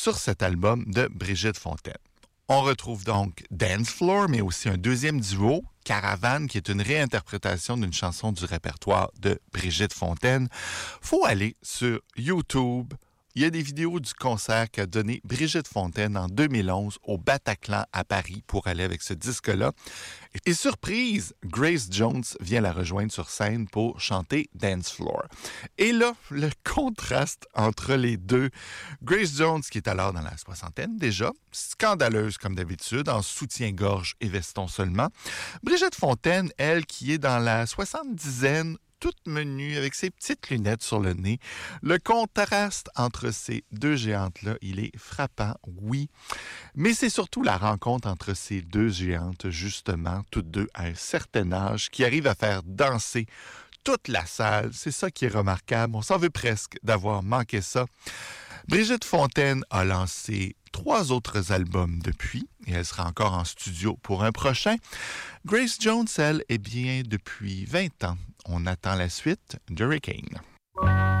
sur cet album de Brigitte Fontaine. On retrouve donc Dance Floor, mais aussi un deuxième duo, Caravane, qui est une réinterprétation d'une chanson du répertoire de Brigitte Fontaine. Faut aller sur YouTube. Il y a des vidéos du concert qu'a donné Brigitte Fontaine en 2011 au Bataclan à Paris pour aller avec ce disque-là. Et surprise, Grace Jones vient la rejoindre sur scène pour chanter Dance Floor. Et là, le contraste entre les deux. Grace Jones, qui est alors dans la soixantaine déjà, scandaleuse comme d'habitude, en soutien-gorge et veston seulement. Brigitte Fontaine, elle, qui est dans la soixante-dizaine, toute menue, avec ses petites lunettes sur le nez. Le contraste entre ces deux géantes-là, il est frappant, oui. Mais c'est surtout la rencontre entre ces deux géantes, justement, toutes deux à un certain âge, qui arrivent à faire danser toute la salle. C'est ça qui est remarquable. On s'en veut presque d'avoir manqué ça. Brigitte Fontaine a lancé 3 autres albums depuis, et elle sera encore en studio pour un prochain. Grace Jones, elle, est bien depuis 20 ans. On attend la suite d'Hurricane.